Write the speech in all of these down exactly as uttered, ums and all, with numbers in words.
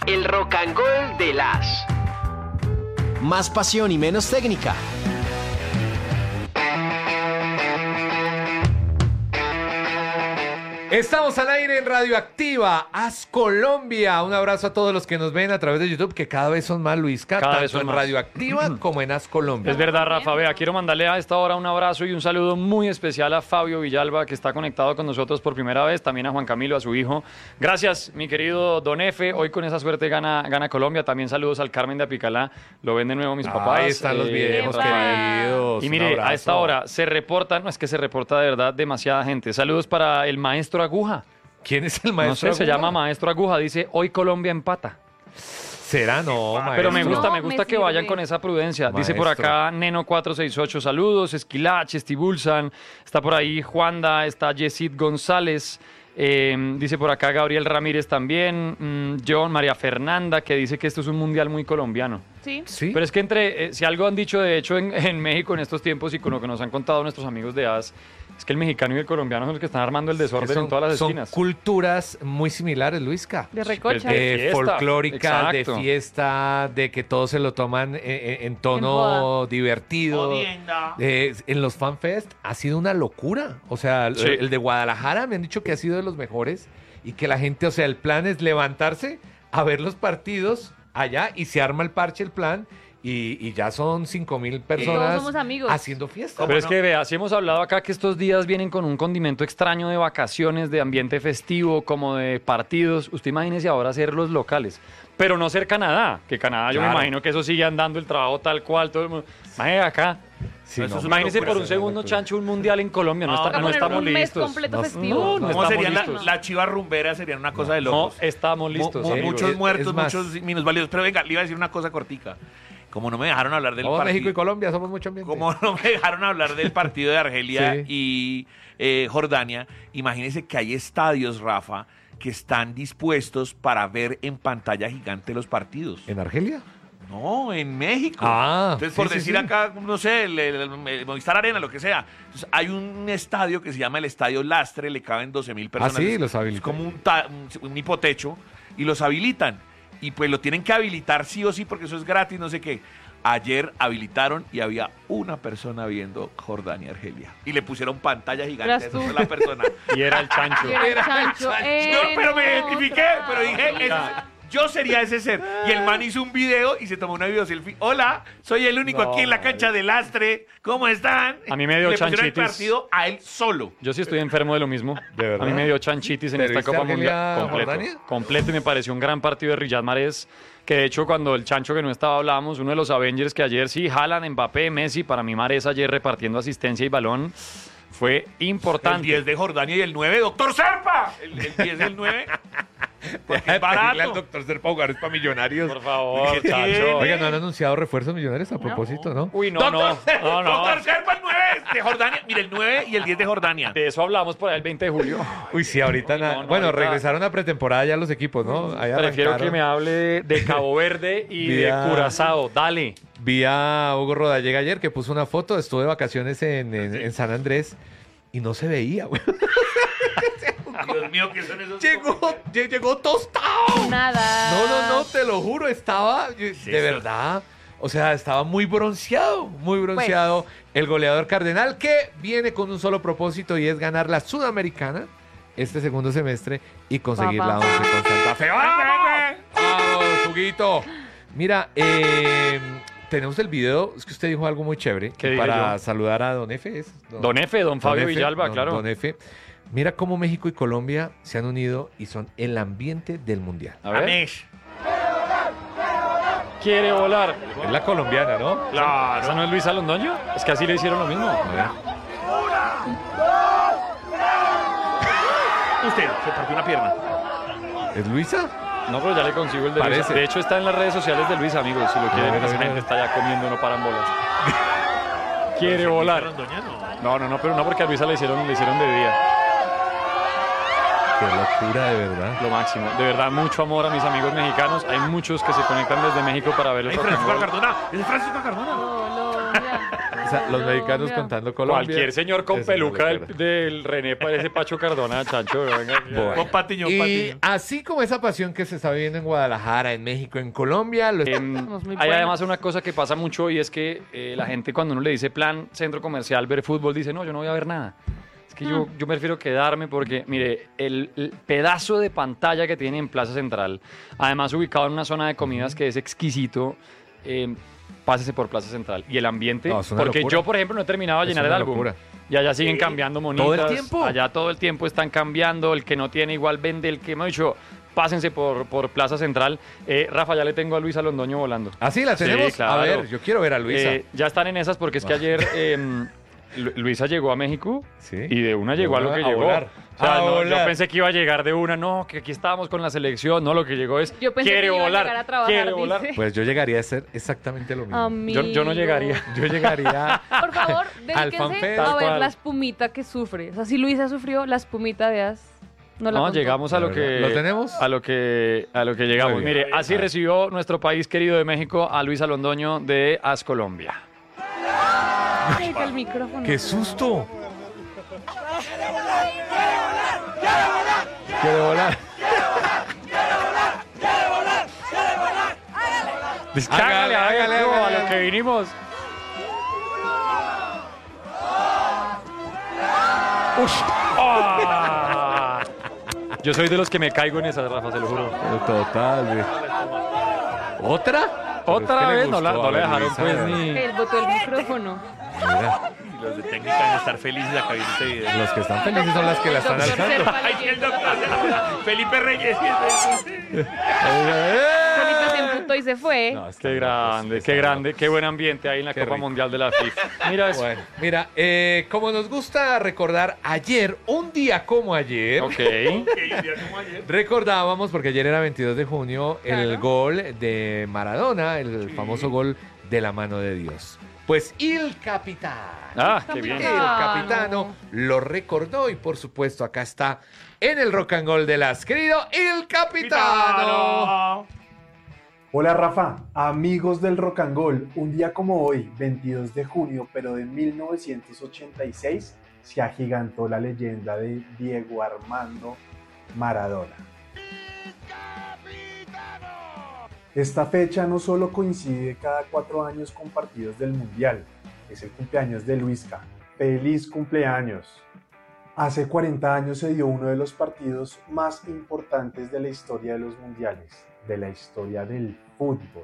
El Rock and Roll de las. Más pasión y menos técnica. Estamos al aire en Radioactiva, Haz Colombia. Un abrazo a todos los que nos ven a través de YouTube, que cada vez son más, Luisca, Cada tanto vez son en más. Radioactiva como en Haz Colombia. Es verdad, Rafa. Vea, quiero mandarle a esta hora un abrazo y un saludo muy especial a Fabio Villalba, que está conectado con nosotros por primera vez. También a Juan Camilo, a su hijo. Gracias, mi querido Don Efe. Hoy con esa suerte gana, gana Colombia. También saludos al Carmen de Apicalá. Lo ven de nuevo mis papás. Ahí están los Eh, videos, por ahí. queridos. Y Un mire, a abrazo. esta hora se reporta, no es que se reporta de verdad demasiada gente. Saludos para el maestro Aguja. ¿Quién es el No maestro? sé, se Aguja? llama Maestro Aguja. Dice, hoy Colombia empata. ¿Será? No, maestro. Pero me gusta, No, me gusta me que vayan sirve. con esa prudencia. Dice por Maestro. acá Neno cuatro seis ocho, saludos, Esquilache, Estibulsan, está por ahí Juanda, está Yesid González, eh, dice por acá Gabriel Ramírez también, mm, John, María Fernanda, que dice que esto es un mundial muy colombiano. Sí. ¿Sí? Pero es que entre, eh, si algo han dicho de hecho en, en México en estos tiempos y con lo que nos han contado nuestros amigos de A S, es que el mexicano y el colombiano son los que están armando el desorden son, en todas las son esquinas. culturas muy similares, Luisca. De recocha. De Eh, fiesta, folclórica, exacto. de fiesta, de que todos se lo toman en, en- en tono En joda. divertido. Jodienda. Eh, en los FanFest ha sido una locura. O sea, el- Sí. el de Guadalajara me han dicho que ha sido de los mejores y que la gente, o sea, el plan es levantarse a ver los partidos allá y se arma el parche, el plan. Y, y ya son cinco mil personas Todos somos amigos. haciendo fiesta. Pero es que vea, si hemos hablado acá que estos días vienen con un condimento extraño de vacaciones, de ambiente festivo, como de partidos. Usted imagínese ahora hacer los locales. Pero no ser Canadá, que Canadá yo me Claro. imagino que eso sigue andando el trabajo tal cual, todo el mundo. Imagínese acá. Sí, Eso no. es una Imagínese locura, por un eso es una segundo, locura. Chancho, un mundial en Colombia. No, No, está- toca no poner estamos un mes listos. completo no, festivo. no, no ¿Cómo estamos serían la, listos. la chiva rumbera? Serían una cosa de No locos. estamos listos. Mu- mu- sí, muchos es- muertos, es más. muchos minusválidos. Pero venga, le iba a decir una cosa cortica. Como no me dejaron hablar del Somos partido. México y Colombia, somos mucho ambiente. Como no me dejaron hablar del partido de Argelia Sí. y eh, Jordania, imagínense que hay estadios, Rafa, que están dispuestos para ver en pantalla gigante los partidos. ¿En Argelia? No, en México. Ah, Entonces, sí, por sí, decir sí. acá, no sé, el, el- el- el Movistar Arena, lo que sea. Entonces, hay un estadio que se llama el Estadio Lastre, le caben doce mil personas. Ah, sí, Es- los Es habilitan. como un, ta- un, un hipotecho y los habilitan. Y pues lo tienen que habilitar sí o sí porque eso es gratis, no sé qué. Ayer habilitaron y había una persona viendo Jordania-Argelia. Y le pusieron pantalla gigante a Eras esa tú. sola persona. Y era el Chancho. Y era el chancho. No, en pero me identifiqué, otra pero dije, ese- vida. yo sería ese ser. Y el man hizo un video y se tomó una video selfie. Hola, soy el único No, aquí en la cancha del Lastre. ¿Cómo están? A mí me dio Y le pusieron el chanchitis. partido a él solo. Yo sí estoy enfermo de lo mismo. ¿De verdad? A mí me dio chanchitis en ¿Pero esta viste Copa Argelia, Mundial. Completo. Jordania? Completo y me pareció un gran partido de Riyad Mahrez. Que de hecho, cuando el Chancho que no estaba hablábamos, uno de los Avengers que ayer sí, Haaland, Mbappé, Messi, para mí Mahrez ayer repartiendo asistencia y balón, fue El importante. diez de Jordania y el nueve, doctor Serpa. El, el diez y el nueve. Porque Deja de es pedirle al barato. doctor Serpa jugar es para millonarios. Por favor, ¿Qué Chancho. tiene? Oiga, ¿no han anunciado refuerzos millonarios a propósito, no? Uy, no, no. Doctor, No, no. doctor Serpa, el nueve de Jordania. Mire, el nueve y el diez de Jordania. De eso hablamos por ahí el veinte de julio. Uy, sí, ahorita... Uy, no, na- no, bueno, ahorita- regresaron a pretemporada ya los equipos, ¿no? Ahí Prefiero arrancaron. que me hable de, de Cabo Verde y Vía- de Curazao. Dale. Vi a Hugo Rodallega ayer que puso una foto, estuvo de vacaciones en, en- en San Andrés y no se veía, güey. Dios mío, ¿qué son esos? Llegó, lle- llegó tostado. Nada. No, no, no, te lo juro, estaba, yo- de eso? verdad, o sea, estaba muy bronceado, muy bronceado. El goleador Cardenal que viene con un solo propósito y es ganar la Sudamericana este segundo semestre y conseguir Papá. la once con Santa Fe. ¡Vamos! ¡Vamos, Huguito! Mira, eh, tenemos el video, es que usted dijo algo muy chévere ¿Qué dije para yo? saludar a Don Efe. ¿es? Don Efe, don Fabio Efe, Villalba, don- claro. Don Efe. Mira cómo México y Colombia se han unido y son el ambiente del mundial. A ver. Amesh. Quiere volar. Es la colombiana, ¿no? Claro. ¿Esa no es Luisa Londoño? Es que así le hicieron lo mismo. Usted se partió una pierna. ¿Es Luisa? No, pero ya le consigo el de Parece. Luisa. De hecho, está en las redes sociales de Luisa, amigos. Si lo quieren, ver, a esa ver, a gente ver. está ya comiendo, no paran bolas. Quiere volar. No, no, no, pero no porque a Luisa le hicieron, le hicieron de día. Qué locura, de verdad. Lo máximo. De verdad, mucho amor a mis amigos mexicanos. Hay muchos que se conectan desde México para ver el Ay, rock and Francisco roll. Cardona. Es Francisco Cardona. No, no. O sea, los mexicanos contando Colombia. Cualquier señor con es una peluca del, locura. del René parece Pacho Cardona, Chancho. Venga, Bueno. Con patiño, Y patiño. así como esa pasión que se está viviendo en Guadalajara, en México, en Colombia, lo Em, Somos muy hay buenos. además una cosa que pasa mucho y es que eh, la gente cuando uno le dice plan centro comercial, ver fútbol, dice, no, yo no voy a ver nada. Es que yo, yo prefiero quedarme porque, mire, el, el pedazo de pantalla que tiene en Plaza Central, además ubicado en una zona de comidas que es exquisito, eh, pásese por Plaza Central. Y el ambiente, No, es una porque locura. yo, por ejemplo, no he terminado de Es llenar el una álbum. locura. Y allá siguen cambiando monitas. ¿Todo el tiempo? Allá todo el tiempo están cambiando. El que no tiene igual vende. El que, hemos dicho, pásense por, por Plaza Central. Eh, Rafa, ya le tengo a Luisa Londoño volando. ¿Así la Sí, tenemos? claro. A ver, yo quiero ver a Luisa. Eh, ya están en esas porque es que Ah. ayer em, Lu- Luisa llegó a México Sí. y de una llegó a lo que A llegó. volar. O sea, A no, yo volar. pensé que iba a llegar de una, no, que aquí estábamos con la selección, no, lo que llegó es, Yo pensé quiere que iba a volar, llegar a trabajar, quiere volar. dice. Pues yo llegaría a ser exactamente lo mismo. Yo, yo no Amigo. llegaría. Yo llegaría Por favor, Al dedíquense fanfare. a Tal ver cual. la espumita que sufre. O sea, si Luisa sufrió, la espumita, veas. No, la No, contó. llegamos a La lo verdad. que ¿Lo tenemos? a lo que a lo que llegamos. Muy bien. Mire, así recibió nuestro país querido de México a Luisa Londoño de As Colombia. Deja el micrófono. ¡Qué susto! Quiere volar. Hágale, Hágale, hágale, hágale, a hágale. lo que vinimos. Ush. Ah. Yo soy de los que me caigo en esas, Rafa, se lo juro. Total. güey. ¿Otra? Pero es Otra que le vez no la, gustó, no a le ver, dejaron Luisa, pues a ver. ni... Él botó el micrófono. Mira, Y los de técnica van a estar felices acá viendo este video. los que están felices son las que la están Doctor alzando. Serpa Ay, el leyendo. doctor Felipe Reyes. Felipe se emputó y se fue. No, están Qué grande, locos, qué están grande, locos. qué buen ambiente ahí en la Qué Copa rico. Mundial de la FIFA. Mira eso. Bueno, mira, eh, como nos gusta recordar ayer, un día como ayer, Ok. recordábamos, porque ayer era veintidós de junio, el Claro. gol de Maradona, el famoso gol de la mano de Dios. Pues el capitán. Ah, qué bien. El capitano lo recordó y por supuesto acá está en el Rock and Roll de las, querido El Capitano. Hola Rafa, amigos del Rock and Roll, un día como hoy, veintidós de junio, pero de mil novecientos ochenta y seis, se agigantó la leyenda de Diego Armando Maradona. Esta fecha no solo coincide cada cuatro años con partidos del Mundial, es el cumpleaños de Luisca. ¡Feliz cumpleaños! Hace cuarenta años se dio uno de los partidos más importantes de la historia de los mundiales, de la historia del fútbol.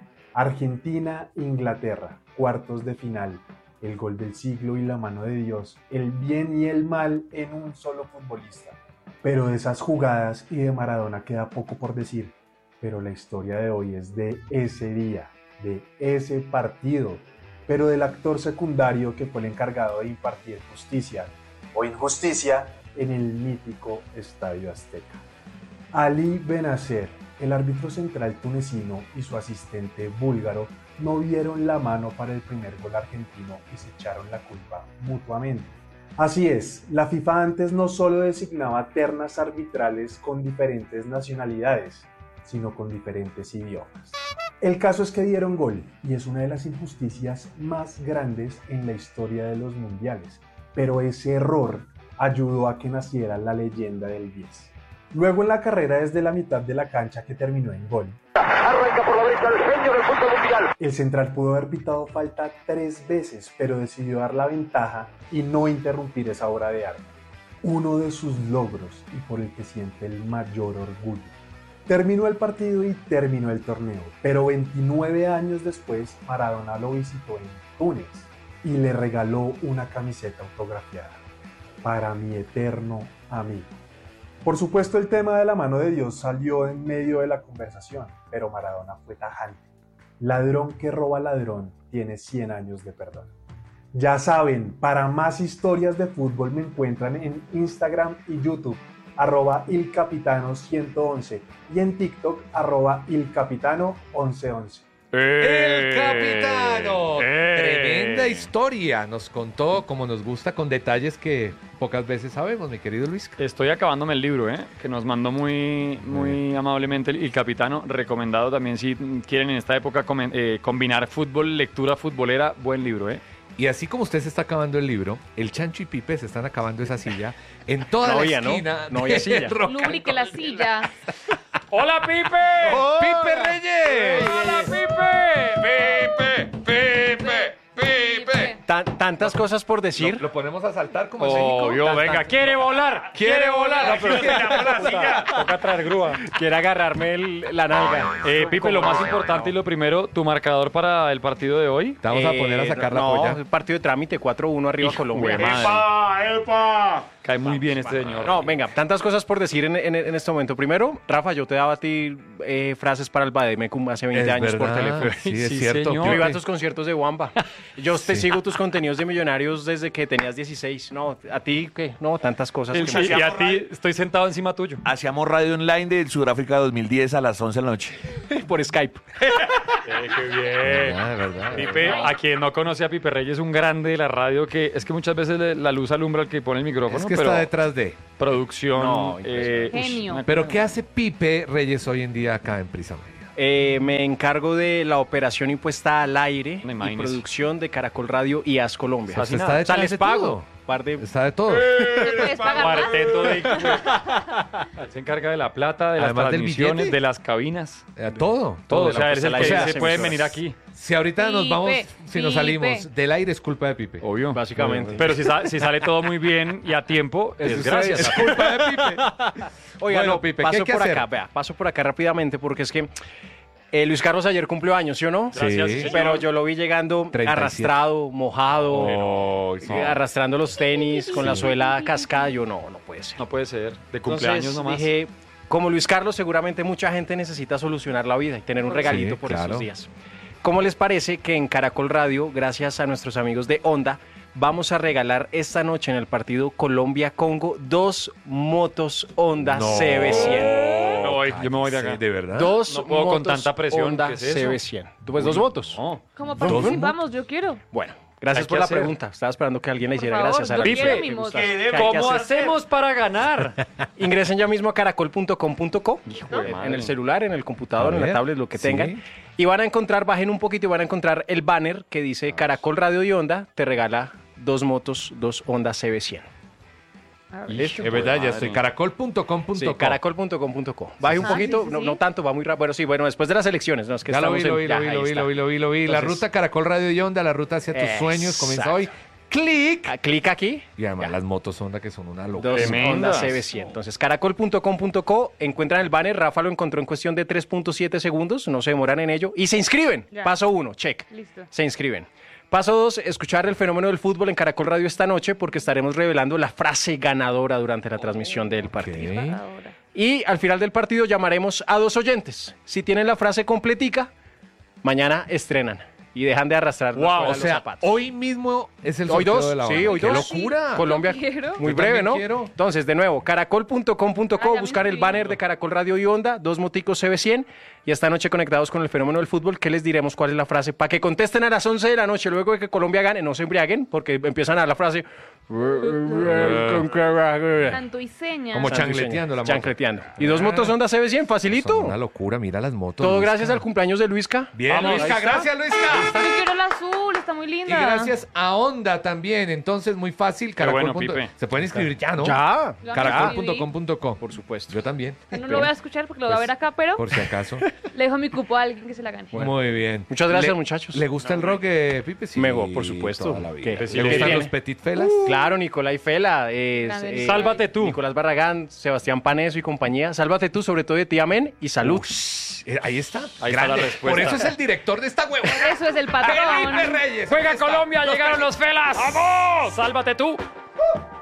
Argentina-Inglaterra, cuartos de final, el gol del siglo y la mano de Dios, el bien y el mal en un solo futbolista. Pero de esas jugadas y de Maradona queda poco por decir, pero la historia de hoy es de ese día, de ese partido, pero del actor secundario que fue el encargado de impartir justicia o injusticia en el mítico Estadio Azteca. Ali Benacer, el árbitro central tunecino y su asistente búlgaro no vieron la mano para el primer gol argentino y se echaron la culpa mutuamente. Así es, la FIFA antes no solo designaba ternas arbitrales con diferentes nacionalidades, sino con diferentes idiomas. El caso es que dieron gol y es una de las injusticias más grandes en la historia de los mundiales, pero ese error ayudó a que naciera la leyenda del diez. Luego en la carrera desde la mitad de la cancha que terminó en gol, Arranca por la derecha el genio del fútbol mundial. el central pudo haber pitado falta tres veces, pero decidió dar la ventaja y no interrumpir esa obra de arte. Uno de sus logros y por el que siente el mayor orgullo. Terminó el partido y terminó el torneo, pero veintinueve años después Maradona lo visitó en Túnez y le regaló una camiseta autografiada para mi eterno amigo. Por supuesto el tema de la mano de Dios salió en medio de la conversación, pero Maradona fue tajante. Ladrón que roba ladrón tiene cien años de perdón. Ya saben, para más historias de fútbol me encuentran en Instagram y YouTube, arroba ilcapitano ciento once y en TikTok, arroba ilcapitano once once. El capitano. ¡Eh! Tremenda historia. Nos contó, como nos gusta, con detalles que pocas veces sabemos, mi querido Luis. Estoy acabándome el libro, ¿eh? Que nos mandó muy, muy amablemente el, el capitano. Recomendado también si quieren en esta época comen- eh, combinar fútbol, lectura futbolera. Buen libro, ¿eh? Y así como usted se está acabando el libro, el Chancho y Pipe se están acabando esa silla en toda No la había, ¿no? esquina. No había de silla. Roca Lubrique la silla. ¡Hola, Pipe! ¡Pipe Reyes! ¡Hola, Pipe! Pipe, Pipe, Pipe. Tan- tantas cosas por decir. Lo, lo ponemos a saltar como en Oh, México. yo, venga, quiere volar. ¡Quiere volar! No, pero tiramos la silla. Toca traer grúa. Quiere agarrarme el- la nalga. Eh, Pipe, lo más importante y lo primero, tu marcador para el partido de hoy. Te vamos a poner a Eh, sacar la no, polla. el partido de trámite cuatro uno arriba Hijo Colombia. de madre. ¡Epa, epa! Cae muy bien este señor. No, venga, tantas cosas por decir en, en- en este momento. Primero, Rafa, yo te daba a ti eh, frases para el Bademecum hace veinte Es años por verdad, teléfono. Sí, es Sí, cierto. señor. Yo iba a Pipe. tus conciertos de Wamba. Yo te sigo tus contenidos de Millonarios desde que tenías dieciséis. No, a ti, ¿qué? No, tantas cosas. El- que sí, me- y a ti estoy sentado encima tuyo. Hacíamos radio online del Sudáfrica dos mil diez a las once de la noche. por Skype. qué bien. Ah, verdad. Pipe, a quien no conoce a Pipe Reyes, un grande de la radio que es que muchas veces le- la luz alumbra al que pone el micrófono, Es que pero está detrás de. producción. No, eh, ush, Genio. una- Pero ¿qué hace Pipe Reyes hoy en día acá en Prisa Media? Eh, me encargo de la operación impuesta al aire Me y imagino. producción de Caracol Radio y As Colombia. Pues Así está nada. detrás O sea, les de pago. todo. Par de... Está de todo. ¿Te puedes pagar más? Cuarteto de Él se encarga de la plata, de las Además del transmisiones, billete. de las cabinas. Eh, todo. Todo, de o sea, la eres el puesta al que aire de se las pueden emisoras. venir aquí. Si ahorita nos Pipe, vamos, si nos Pipe. salimos del aire es culpa de Pipe. Obvio. Básicamente. Pero si, sa- si sale todo muy bien y a tiempo, es Eso gracias. Es culpa de Pipe. Oiga, Bueno, no, Pipe, ¿qué paso hay que por hacer? acá, vea, paso por acá rápidamente porque es que eh, Luis Carlos ayer cumplió años, ¿sí o no? Gracias, Sí. señor. Pero yo lo vi llegando treinta y siete. arrastrado, mojado, Oh, sí. eh, arrastrando los tenis con la suela cascada. Yo no, no puede ser. No puede ser. De Entonces, cumpleaños nomás. dije, como Luis Carlos, seguramente mucha gente necesita solucionar la vida y tener un regalito Sí, por claro. estos días. ¿Cómo les parece que en Caracol Radio, gracias a nuestros amigos de Honda, vamos a regalar esta noche en el partido Colombia-Congo dos motos Honda No. C B cien? Me voy, yo me voy de acá. Sí, de verdad. Dos No puedo con motos tanta presión, Honda ¿qué es eso? C B cien. ¿Tú ves dos motos? No. ¿Cómo ¿Dos participamos? Yo quiero. Bueno, gracias Hay por que la hacer. pregunta. Estaba esperando que alguien le Por hiciera favor, gracias a yo la Pipe, quiero mi Me moto. gusta. ¿Qué ¿Qué hay que ¿Cómo hacer? hacemos para ganar? Ingresen ya mismo a caracol punto com punto co de en madre. el celular, en el computador, A en la ver, tablet, lo que sí. tengan. Y van a encontrar, bajen un poquito y van a encontrar el banner que dice Caracol Radio y Honda te regala dos motos, dos Honda C B cien. A ver. Listo. Es verdad, ya Madre. estoy. caracol punto com punto co. Sí, caracol punto com punto co. Baje un Ah, poquito, sí, sí, no, sí. no tanto, va muy rápido. Bueno, sí, bueno, después de las elecciones, ¿no? Es que Ya lo estamos vi, lo en- vi, ya, lo vi, ahí lo vi, está. lo vi, lo vi, lo vi. La Entonces- ruta Caracol Radio y Onda, la ruta hacia tus Exacto. sueños comienza hoy. Clic. Ah, clic aquí. Y además Ya. las motos Honda que son una locura. Dos Tremendas. Honda C B cien. Entonces, caracol punto com punto co, encuentran el banner. Rafa lo encontró en cuestión de tres punto siete segundos. No se demoran en ello. Y se inscriben. Ya. Paso uno, check. Listo. Se inscriben. Paso dos, escuchar el fenómeno del fútbol en Caracol Radio esta noche porque estaremos revelando la frase ganadora durante la transmisión del partido. Ok. Ahora. Y al final del partido llamaremos a dos oyentes. Si tienen la frase completica, mañana estrenan y dejan de arrastrar Wow, O los sea, zapatos. hoy mismo es el Hoy sorteo dos, de la sí, hora. hoy ¡Qué dos. locura! Colombia, Yo quiero. muy Yo breve, también ¿no? quiero. Entonces, de nuevo, caracol punto com punto co, Ah, ya me buscar el inscribí. banner de Caracol Radio y Onda, dos moticos C B cien, y esta noche conectados con el fenómeno del fútbol, ¿qué les diremos? ¿Cuál es la frase? Para que contesten a las once de la noche, luego de que Colombia gane, no se embriaguen, porque empiezan a dar la frase... Tanto y seña. Como chancleteando la moto. Chancleteando. Y dos motos Honda C B cien, Son facilito. una locura, mira las motos. Todo Luisca. gracias al cumpleaños de Luisca. Bien, Vamos, Luisca, ahí está. gracias, Luisca. Yo quiero la azul, está muy Y linda. gracias a Onda también. Entonces, muy fácil. Qué bueno, Caracol. Pipe. Se pueden inscribir ya, ¿no? Ya. Ya me caracol inscribí. punto com punto co. Por supuesto. Yo también. No lo voy a escuchar porque lo voy a Pues, ver acá, pero Por si acaso. le dejo mi cupo a alguien que se la gane. Muy bien. Muchas gracias, Le- muchachos. ¿Le gusta el rock, eh, Pipe? Sí, Me go- por supuesto. toda la vida. ¿Qué? ¿Le Sí, gustan bien. los petit felas? Claro, Nicolai Fela, eh, Grande eh, Sálvate tú. Nicolás Barragán, Sebastián Paneso y compañía. Sálvate tú, sobre todo de ti, amén, y salud. Eh, Ahí está. Ahí está la respuesta. Por eso es el director de esta huevona. Eso es el patrón. Felipe Reyes. ¡Juega Ahí está. Colombia! Los ¡Llegaron los felas! ¡Vamos! ¡Sálvate tú!